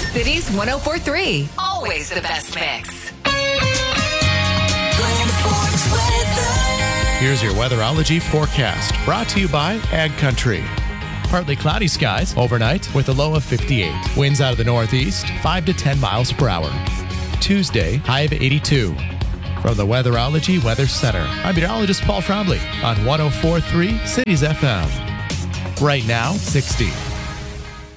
Cities 104.3. Always the best mix. Here's your weatherology forecast, brought to you by Ag Country. Partly cloudy skies overnight with a low of 58. Winds out of the northeast, 5 to 10 miles per hour. Tuesday, high of 82. From the Weatherology Weather Center, I'm meteorologist Paul Trombley on 104.3 Cities FM. Right now, 60.